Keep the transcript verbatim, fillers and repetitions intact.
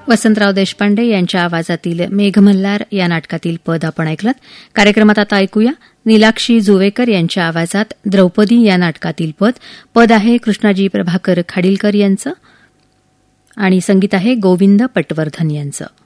वसंतराव देशपांडे यांच्या आवाजातील मेघमल्हार या नाटकातील पद आपण ऐकलं. कार्यक्रमात आता ऐकूया नीलाक्षी जुवेकर यांच्या आवाजात द्रौपदी या नाटकातील पद. पद आहे कृष्णाजी प्रभाकर खाडीलकर यांचं आणि संगीत आहे गोविंद पटवर्धन यांचं.